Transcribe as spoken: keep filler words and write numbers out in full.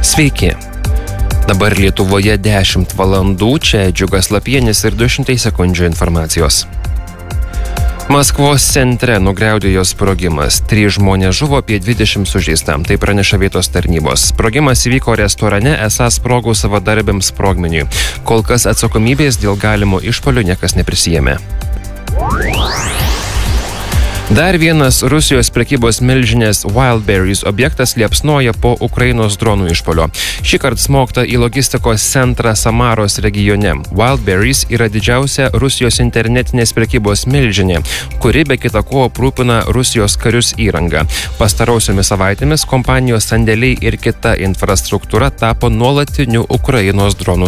Sveiki. Dabar Lietuvoje dešimt valandų, čia Džiugas Lapienis ir du šimtai sekundžių informacijos. Maskvos centre nugriaudėjo sprogimas. Trys žmonės žuvo, apie dvidešimt sužeista. Tai praneša vietos tarnybos. Sprogimas įvyko restorane, esą sprogus savadarbiam sprogmeniui. Kol kas atsakomybės dėl galimo išpuolio niekas neprisijėmė. Dar vienas Rusijos prekybos milžinės Wildberries objektas liepsnoja po Ukrainos dronų išpuolio. Šįkart smogta į logistikos centrą Samaros regione. Wildberries yra didžiausia Rusijos internetinės prekybos milžinė, kuri be kita ko aprūpina Rusijos karius įrangą. Pastarosiomis savaitėmis kompanijos sandėliai ir kita infrastruktūra tapo nuolatiniu Ukrainos dronų